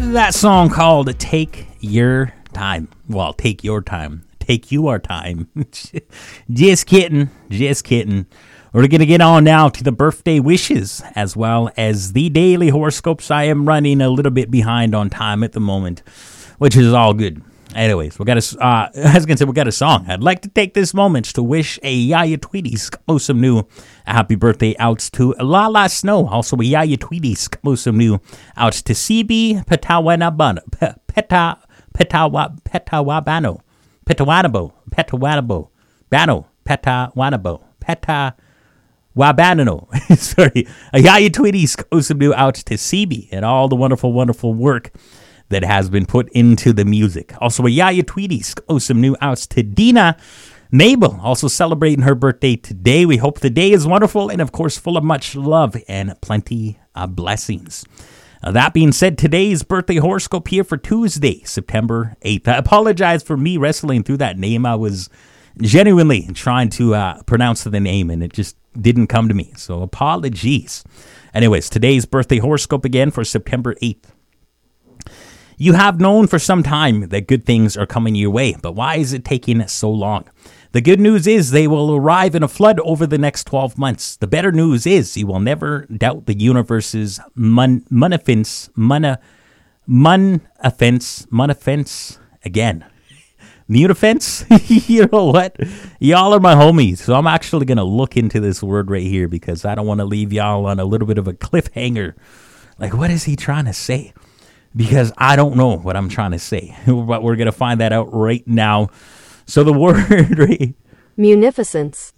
That song called Take Your Time. Well, take your time. Take your time. Just kidding. Just kidding. We're going to get on now to the birthday wishes as well as the daily horoscopes. I am running a little bit behind on time at the moment, which is all good. Anyways, we got a song. I'd like to take this moment to wish a Yaya Tweedy's some new happy birthday outs to Lala Snow. Also a Yaya Tweedy's some new outs to CB Petawabano. Sorry. A Yaya Tweedy's some new outs to CB and all the wonderful, wonderful work that has been put into the music. Also, a Yaya Tweedy's some new outs to Dina Mabel, also celebrating her birthday today. We hope the day is wonderful and, of course, full of much love and plenty of blessings. That being said, today's birthday horoscope here for Tuesday, September 8th. I apologize for me wrestling through that name. I was genuinely trying to pronounce the name, and it just didn't come to me. So apologies. Anyways, today's birthday horoscope again for September 8th. You have known for some time that good things are coming your way, but why is it taking so long? The good news is they will arrive in a flood over the next 12 months. The better news is you will never doubt the universe's munafence again. Munafence? You know what? Y'all are my homies, so I'm actually going to look into this word right here because I don't want to leave y'all on a little bit of a cliffhanger. Like, what is he trying to say? Because I don't know what I'm trying to say, but we're going to find that out right now. So the word, right? Munificence.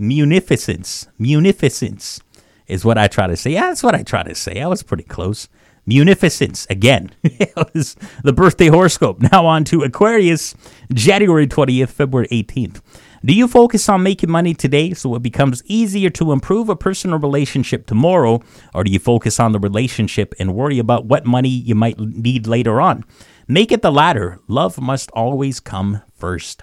Munificence is what I try to say. Yeah, that's what I try to say. I was pretty close. Munificence, again. It was the birthday horoscope. Now on to Aquarius, January 20th, February 18th. Do you focus on making money today so it becomes easier to improve a personal relationship tomorrow? Or do you focus on the relationship and worry about what money you might need later on? Make it the latter. Love must always come first.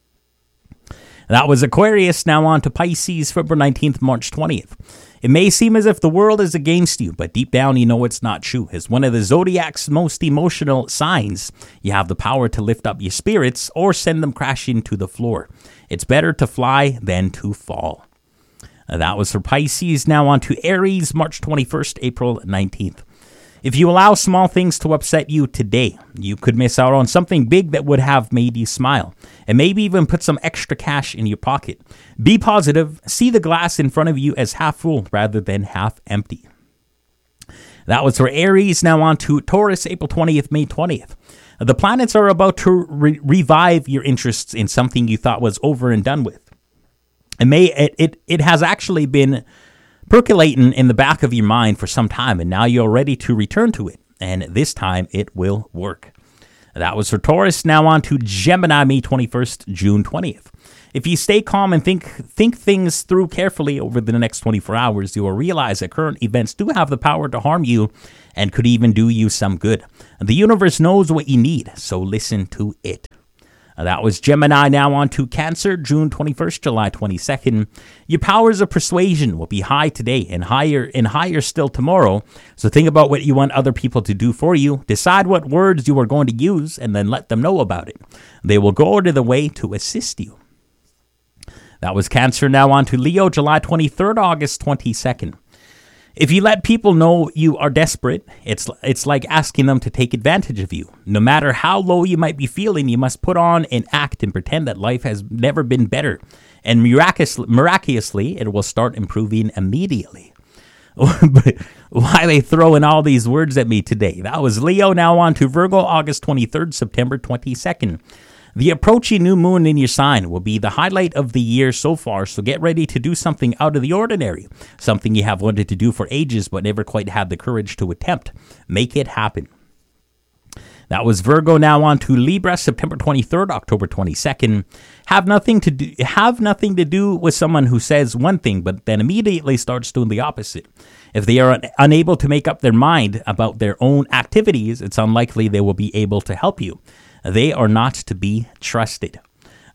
That was Aquarius. Now on to Pisces, February 19th, March 20th. It may seem as if the world is against you, but deep down you know it's not true. As one of the zodiac's most emotional signs, you have the power to lift up your spirits or send them crashing to the floor. It's better to fly than to fall. That was for Pisces. Now on to Aries, March 21st, April 19th. If you allow small things to upset you today, you could miss out on something big that would have made you smile, and maybe even put some extra cash in your pocket. Be positive. See the glass in front of you as half full rather than half empty. That was for Aries. Now on to Taurus, April 20th, May 20th. The planets are about to revive your interests in something you thought was over and done with. It has actually been percolating in the back of your mind for some time, and now you're ready to return to it, and this time it will work. That was for Taurus. Now on to Gemini, May 21st, June 20th. If you stay calm and think things through carefully over the next 24 hours, you will realize that current events do have the power to harm you and could even do you some good. The universe knows what you need, so listen to it. That was Gemini. Now on to Cancer, June 21st, July 22nd. Your powers of persuasion will be high today and higher still tomorrow. So think about what you want other people to do for you. Decide what words you are going to use and then let them know about it. They will go out of the way to assist you. That was Cancer. Now on to Leo, July 23rd, August 22nd. If you let people know you are desperate, it's like asking them to take advantage of you. No matter how low you might be feeling, you must put on an act and pretend that life has never been better. And miraculously, it will start improving immediately. But why are they throwing all these words at me today? That was Leo. Now on to Virgo, August 23rd, September 22nd. The approaching new moon in your sign will be the highlight of the year so far, so get ready to do something out of the ordinary, something you have wanted to do for ages but never quite had the courage to attempt. Make it happen. That was Virgo. Now on to Libra, September 23rd, October 22nd. Have nothing to do with someone who says one thing but then immediately starts doing the opposite. If they are unable to make up their mind about their own activities, it's unlikely they will be able to help you. They are not to be trusted.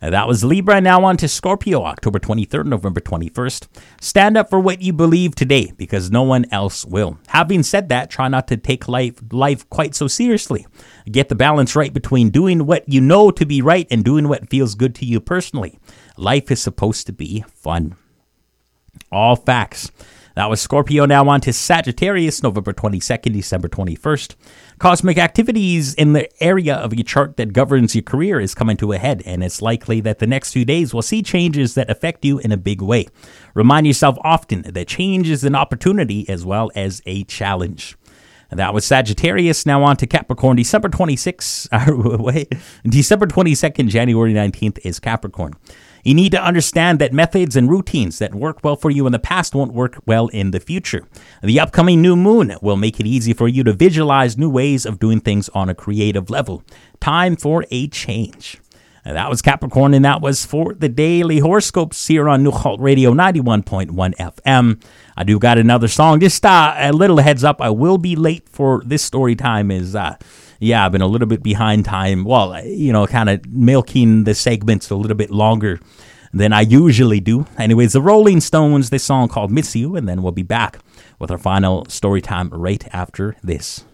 That was Libra. Now on to Scorpio, October 23rd, November 21st. Stand up for what you believe today because no one else will. Having said that, try not to take life quite so seriously. Get the balance right between doing what you know to be right and doing what feels good to you personally. Life is supposed to be fun. All facts. That was Scorpio. Now on to Sagittarius, November 22nd, December 21st. Cosmic activities in the area of your chart that governs your career is coming to a head, and it's likely that the next few days will see changes that affect you in a big way. Remind yourself often that change is an opportunity as well as a challenge. And that was Sagittarius. Now on to Capricorn. December 22nd, January 19th is Capricorn. You need to understand that methods and routines that work well for you in the past won't work well in the future. The upcoming new moon will make it easy for you to visualize new ways of doing things on a creative level. Time for a change. And that was Capricorn, and that was for the Daily Horoscopes here on New Halt Radio 91.1 FM. I do got another song. Just a little heads up, I will be late for this story time. I've been a little bit behind time. Well, kind of milking the segments a little bit longer than I usually do. Anyways, the Rolling Stones, this song called Miss You, and then we'll be back with our final story time right after this.